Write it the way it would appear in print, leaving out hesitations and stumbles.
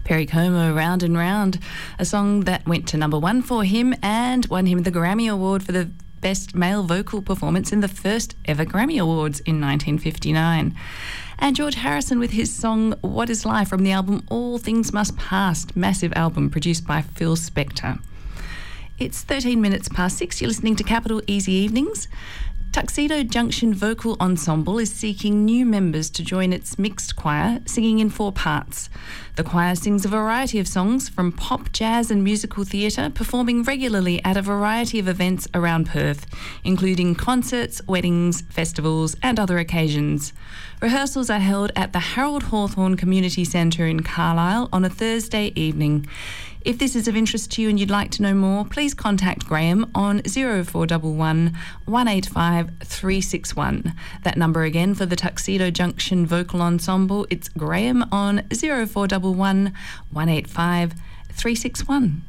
Perry Como, Round and Round, a song that went to number one for him and won him the Grammy Award for the Best Male Vocal Performance in the first ever Grammy Awards in 1959. And George Harrison with his song What Is Life from the album All Things Must Pass, massive album produced by Phil Spector. It's 13 minutes past 6. You're listening to Capital Easy Evenings. Tuxedo Junction Vocal Ensemble is seeking new members to join its mixed choir, singing in 4 parts. The choir sings a variety of songs from pop, jazz and musical theatre, performing regularly at a variety of events around Perth, including concerts, weddings, festivals and other occasions. Rehearsals are held at the Harold Hawthorne Community Centre in Carlisle on a Thursday evening. If this is of interest to you and you'd like to know more, please contact Graham on 0411 185 361. That number again for the Tuxedo Junction Vocal Ensemble, it's Graham on 0411 185 361.